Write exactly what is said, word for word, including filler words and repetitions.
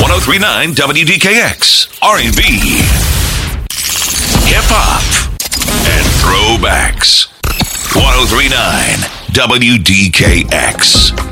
oh three point nine W D K X, R and B, hip hop, and throwbacks. one oh three point nine W D K X.